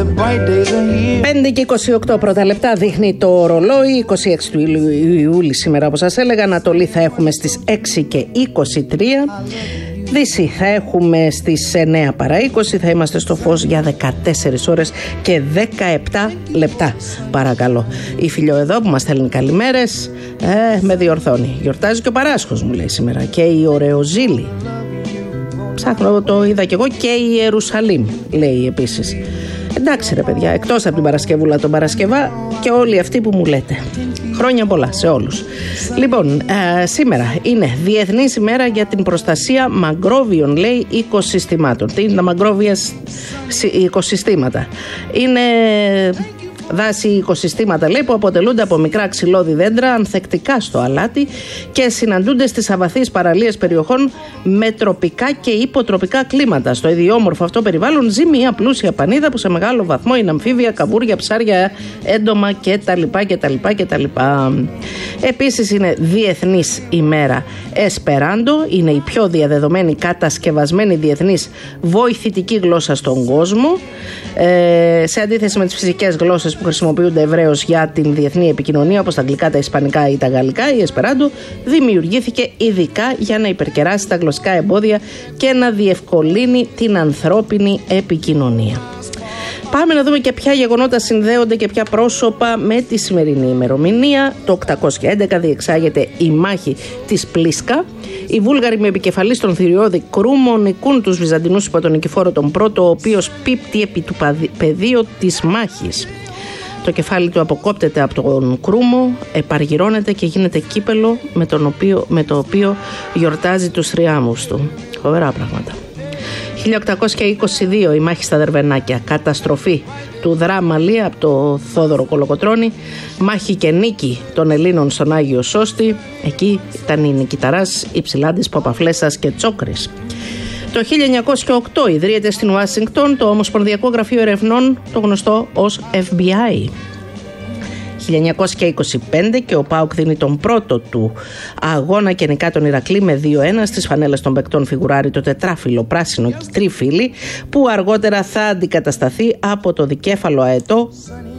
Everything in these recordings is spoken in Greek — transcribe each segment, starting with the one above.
5 και 28 πρώτα λεπτά δείχνει το ρολόι. 26 του Ιούλη σήμερα, όπως σας έλεγα. Ανατολή θα έχουμε στις 6 και 23. Δύση θα έχουμε στις 9 παρά 20. Θα είμαστε στο φως για 14 ώρες και 17 λεπτά. Παρακαλώ. Η Φιλιό εδώ που μας στέλνει καλημέρες με διορθώνει. Γιορτάζει και ο Παράσχος, μου λέει σήμερα. Και η Ωρεοζήλη. Ψάχνω, το είδα κι εγώ. Και η Ιερουσαλήμ, λέει επίσης. Εντάξει ρε παιδιά, εκτός από την Παρασκευούλα τον Παρασκευά και όλοι αυτοί που μου λέτε. Χρόνια πολλά σε όλους. Λοιπόν, σήμερα είναι Διεθνής ημέρα για την προστασία μαγκρόβιων, λέει, οικοσυστημάτων. Τι είναι τα μαγκρόβια οικοσυστήματα? Είναι δάση οικοσυστήματα, λέει, που αποτελούνται από μικρά ξυλώδη δέντρα ανθεκτικά στο αλάτι και συναντούνται στις αβαθείς παραλίες περιοχών με τροπικά και υποτροπικά κλίματα. Στο ιδιόμορφο αυτό περιβάλλον ζει μια πλούσια πανίδα που σε μεγάλο βαθμό είναι αμφίβια, καβούρια, ψάρια, έντομα κτλ. Επίσης είναι Διεθνής ημέρα Εσπεράντο. Είναι η πιο διαδεδομένη κατασκευασμένη διεθνής βοηθητική γλώσσα στον κόσμο. Σε αντίθεση με τις φυσικές γλώσσες που χρησιμοποιούνται ευρέως για την διεθνή επικοινωνία, όπως τα αγγλικά, τα ισπανικά ή τα γαλλικά, η Εσπεράντο δημιουργήθηκε ειδικά για να υπερκεράσει τα γλωσσικά εμπόδια και να διευκολύνει την ανθρώπινη επικοινωνία. Πάμε να δούμε και ποια γεγονότα συνδέονται και ποια πρόσωπα με τη σημερινή ημερομηνία. Το 811 διεξάγεται η μάχη της Πλίσκα. Οι Βούλγαροι με επικεφαλής τον Θηριώδη Κρούμο νικούν τους Βυζαντινούς υπό τον Νικηφόρο τον Πρώτο, ο οποίος πίπτει επί του πεδίου της μάχης. Το κεφάλι του αποκόπτεται από τον Κρούμο, επαργυρώνεται και γίνεται κύπελο με το οποίο γιορτάζει τους θριάμβους του. Φοβερά πράγματα. 1822 η μάχη στα Δερβενάκια, καταστροφή του Δράμαλη από το Θόδωρο Κολοκοτρώνη, μάχη και νίκη των Ελλήνων στον Άγιο Σώστη. Εκεί ήταν οι Νικηταράς, οι Ψηλάντης, Παπαφλέσσας και Τσόκρης. Το 1908 ιδρύεται στην Ουάσιγκτον το Ομοσπονδιακό Γραφείο Ερευνών, το γνωστό ως FBI. 1925 και ο ΠΑΟΚ δίνει τον πρώτο του αγώνα και νικά τον Ηρακλή με 2-1 στις φανέλες των παικτών φιγουράρει το τετράφυλλο πράσινο τρίφυλλι που αργότερα θα αντικατασταθεί από το δικέφαλο αετό.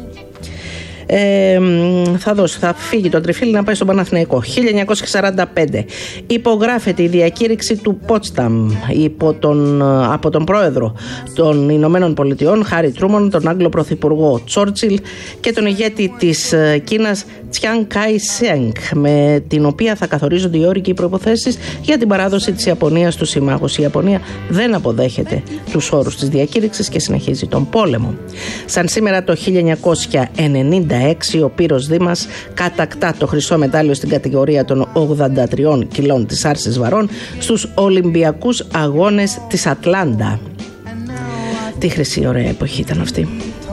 Θα φύγει το τριφύλλι να πάει στον Παναθηναϊκό. 1945 υπογράφεται η διακήρυξη του Πότσταμ από τον πρόεδρο των Ηνωμένων Πολιτειών Χάρι Τρούμαν, τον Άγγλο πρωθυπουργό Τσόρτσιλ και τον ηγέτη της Κίνας Τσιάν Κάι Σέγκ, με την οποία θα καθορίζονται οι όροι και οι προϋποθέσεις για την παράδοση της Ιαπωνίας στους συμμάχους. Η Ιαπωνία δεν αποδέχεται τους όρους της διακήρυξης και συνεχίζει τον πόλεμο. Σαν σήμερα το 1996 ο Πύρος Δήμας κατακτά το χρυσό μετάλλιο στην κατηγορία των 83 κιλών της άρσης βαρών στους Ολυμπιακούς Αγώνες της Ατλάντα. Τι χρυσή ωραία εποχή ήταν αυτή.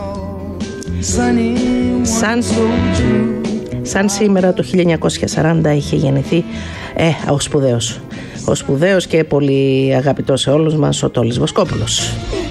Σαν σήμερα το 1940 είχε γεννηθεί ο σπουδαίος και πολύ αγαπητός σε όλους μας ο Τόλης Βοσκόπουλος.